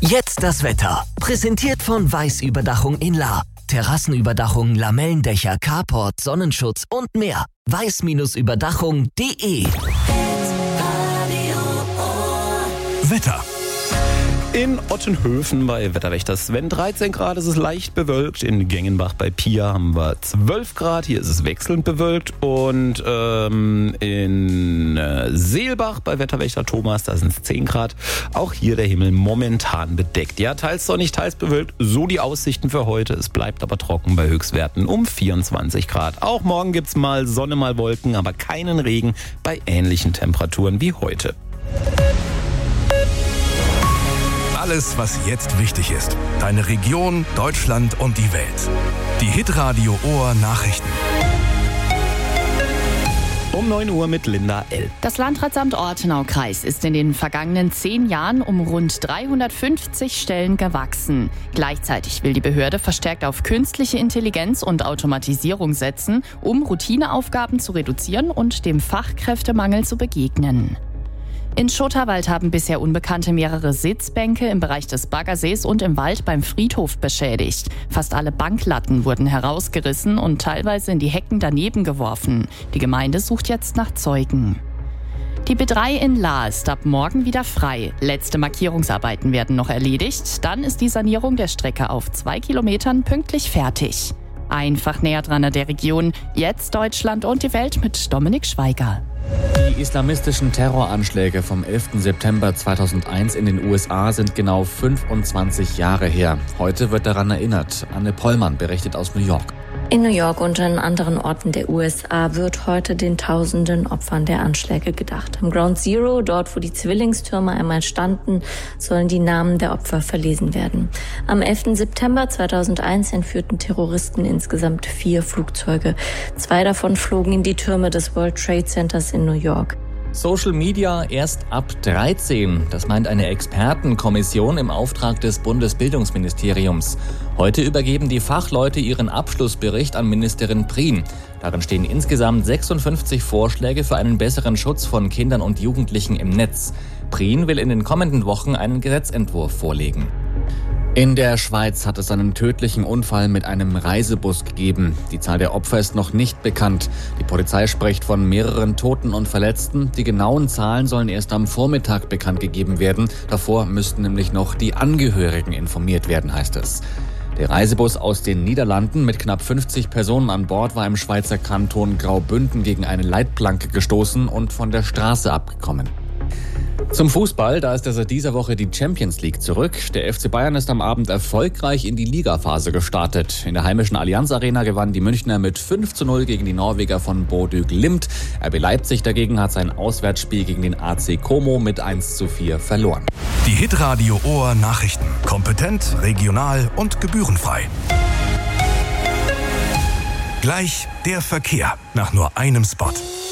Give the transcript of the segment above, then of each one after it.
Jetzt das Wetter. Präsentiert von Weiß-Überdachung in Lahr. Terrassenüberdachung, Lamellendächer, Carport, Sonnenschutz und mehr. weiß-überdachung.de. Wetter. In Ottenhöfen bei Wetterwächter Sven 13 Grad, ist es leicht bewölkt. In Gengenbach bei Pia haben wir 12 Grad, hier ist es wechselnd bewölkt. Und in Seelbach bei Wetterwächter Thomas, da sind es 10 Grad. Auch hier der Himmel momentan bedeckt. Ja, teils sonnig, teils bewölkt, so die Aussichten für heute. Es bleibt aber trocken bei Höchstwerten um 24 Grad. Auch morgen gibt's mal Sonne, mal Wolken, aber keinen Regen bei ähnlichen Temperaturen wie heute. Alles, was jetzt wichtig ist. Deine Region, Deutschland und die Welt. Die Hitradio Ohr Nachrichten. Um 9 Uhr mit Linda L. Das Landratsamt Ortenau-Kreis ist in den vergangenen 10 Jahren um rund 350 Stellen gewachsen. Gleichzeitig will die Behörde verstärkt auf künstliche Intelligenz und Automatisierung setzen, um Routineaufgaben zu reduzieren und dem Fachkräftemangel zu begegnen. In Schotterwald haben bisher Unbekannte mehrere Sitzbänke im Bereich des Baggersees und im Wald beim Friedhof beschädigt. Fast alle Banklatten wurden herausgerissen und teilweise in die Hecken daneben geworfen. Die Gemeinde sucht jetzt nach Zeugen. Die B3 in Lahr ist ab morgen wieder frei. Letzte Markierungsarbeiten werden noch erledigt. Dann ist die Sanierung der Strecke auf 2 Kilometern pünktlich fertig. Einfach näher dran an der Region. Jetzt Deutschland und die Welt mit Dominik Schweiger. Die islamistischen Terroranschläge vom 11. September 2001 in den USA sind genau 25 Jahre her. Heute wird daran erinnert. Anne Pollmann berichtet aus New York. In New York und an anderen Orten der USA wird heute den tausenden Opfern der Anschläge gedacht. Am Ground Zero, dort wo die Zwillingstürme einmal standen, sollen die Namen der Opfer verlesen werden. Am 11. September 2001 entführten Terroristen insgesamt 4 Flugzeuge. 2 davon flogen in die Türme des World Trade Centers in New York. Social Media erst ab 13. Das meint eine Expertenkommission im Auftrag des Bundesbildungsministeriums. Heute übergeben die Fachleute ihren Abschlussbericht an Ministerin Prien. Darin stehen insgesamt 56 Vorschläge für einen besseren Schutz von Kindern und Jugendlichen im Netz. Prien will in den kommenden Wochen einen Gesetzentwurf vorlegen. In der Schweiz hat es einen tödlichen Unfall mit einem Reisebus gegeben. Die Zahl der Opfer ist noch nicht bekannt. Die Polizei spricht von mehreren Toten und Verletzten. Die genauen Zahlen sollen erst am Vormittag bekannt gegeben werden. Davor müssten nämlich noch die Angehörigen informiert werden, heißt es. Der Reisebus aus den Niederlanden mit knapp 50 Personen an Bord war im Schweizer Kanton Graubünden gegen eine Leitplanke gestoßen und von der Straße abgekommen. Zum Fußball, da ist seit dieser Woche die Champions League zurück. Der FC Bayern ist am Abend erfolgreich in die Ligaphase gestartet. In der heimischen Allianz Arena gewannen die Münchner mit 5:0 gegen die Norweger von Bodø Glimt. RB Leipzig dagegen hat sein Auswärtsspiel gegen den AC Como mit 1:4 verloren. Die Hitradio Ohr Nachrichten. Kompetent, regional und gebührenfrei. Gleich der Verkehr nach nur einem Spot.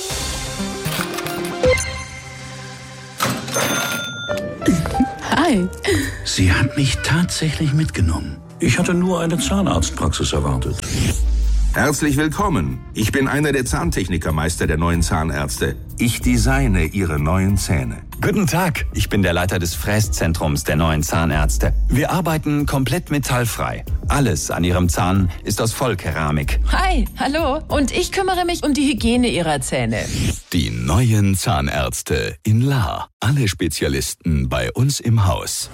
Hi. Sie hat mich tatsächlich mitgenommen. Ich hatte nur eine Zahnarztpraxis erwartet. Herzlich willkommen. Ich bin einer der Zahntechnikermeister der neuen Zahnärzte. Ich designe Ihre neuen Zähne. Guten Tag, ich bin der Leiter des Fräszentrums der neuen Zahnärzte. Wir arbeiten komplett metallfrei. Alles an Ihrem Zahn ist aus Vollkeramik. Hi, hallo. Und ich kümmere mich um die Hygiene Ihrer Zähne. Die neuen Zahnärzte in Lahr. Alle Spezialisten bei uns im Haus.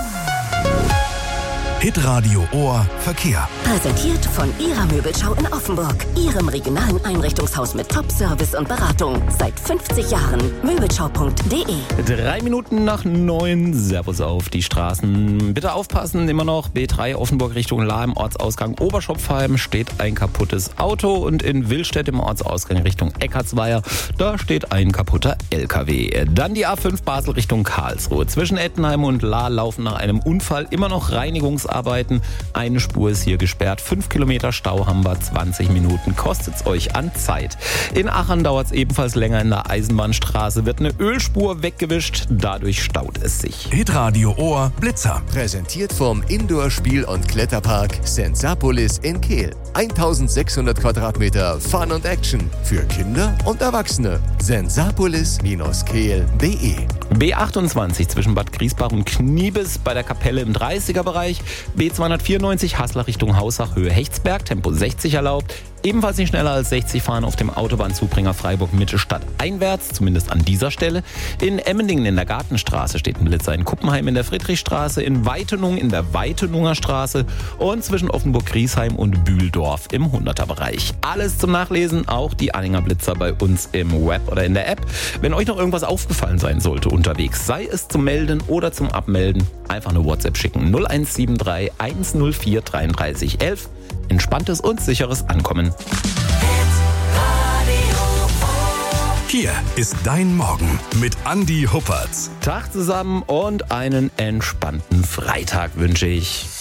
Hitradio Ohr Verkehr. Präsentiert von Ihrer Möbelschau in Offenburg. Ihrem regionalen Einrichtungshaus mit Top-Service und Beratung. Seit 50 Jahren. Möbelschau.de. 3 Minuten nach 9. Servus auf die Straßen. Bitte aufpassen, immer noch B3 Offenburg Richtung Lahr im Ortsausgang Oberschopfheim steht ein kaputtes Auto und in Willstedt im Ortsausgang Richtung Eckartsweier, da steht ein kaputter LKW. Dann die A5 Basel Richtung Karlsruhe. Zwischen Ettenheim und Lahr laufen nach einem Unfall immer noch Reinigungsarbeiten. Eine Spur ist hier gesperrt. 5 Kilometer Stau haben wir, 20 Minuten kostet's euch an Zeit. In Aachen dauert's ebenfalls länger. In der Eisenbahnstraße wird eine Ölspur weggewischt. Dadurch staut es sich. Hitradio Ohr Blitzer. Präsentiert vom Indoor-Spiel- und Kletterpark Sensapolis in Kehl. 1600 Quadratmeter Fun und Action für Kinder und Erwachsene. sensapolis-kehl.de B28 zwischen Bad Griesbach und Kniebis bei der Kapelle im 30er-Bereich. B294 Haßler Richtung Hausach, Höhe Hechtsberg, Tempo 60 erlaubt. Ebenfalls nicht schneller als 60 fahren auf dem Autobahnzubringer Freiburg-Mitte Stadt einwärts, zumindest an dieser Stelle. In Emmendingen in der Gartenstraße steht ein Blitzer, in Kuppenheim in der Friedrichstraße, in Weitenung in der Weitenunger Straße und zwischen Offenburg-Griesheim und Bühldorf im 100er-Bereich. Alles zum Nachlesen, auch die Anhänger Blitzer bei uns im Web oder in der App. Wenn euch noch irgendwas aufgefallen sein sollte unterwegs, sei es zum Melden oder zum Abmelden, einfach eine WhatsApp schicken. 0173 104 33 11. Entspanntes und sicheres Ankommen. Hier ist dein Morgen mit Andi Huppertz. Tag zusammen und einen entspannten Freitag wünsche ich.